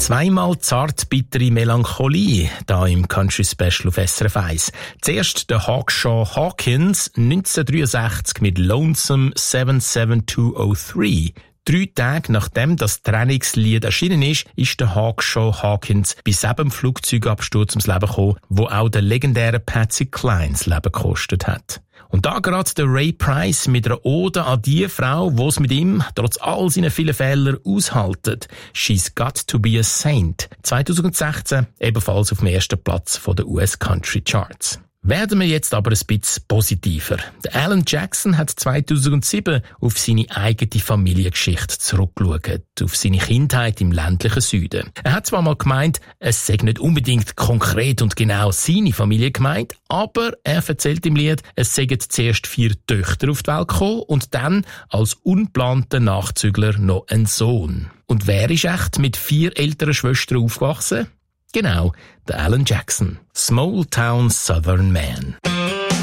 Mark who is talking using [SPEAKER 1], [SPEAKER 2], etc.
[SPEAKER 1] Zweimal zart-bittere Melancholie, da im Country Special auf SRF 1. Zuerst der Hawkshaw Hawkins, 1963 mit Lonesome 77203. 3 Tage nachdem das Trennungslied erschienen ist der Hawkshaw Hawkins bei 7 Flugzeugabsturz ums Leben gekommen, wo auch der legendäre Patsy Cline das Leben gekostet hat. Und da gerade der Ray Price mit einer Ode an die Frau, die es mit ihm, trotz all seinen vielen Fehlern, aushaltet. She's Got to be a Saint. 2016 ebenfalls auf dem ersten Platz der US Country Charts. Werden wir jetzt aber ein bisschen positiver. Der Alan Jackson hat 2007 auf seine eigene Familiengeschichte zurückgeschaut, auf seine Kindheit im ländlichen Süden. Er hat zwar mal gemeint, es sei nicht unbedingt konkret und genau seine Familie gemeint, aber er erzählt im Lied, es seien zuerst 4 Töchter auf die Welt gekommen und dann als unplanter Nachzügler noch ein Sohn. Und wer ist echt mit 4 älteren Schwestern aufgewachsen? Genau, der Alan Jackson. Small Town Southern Man.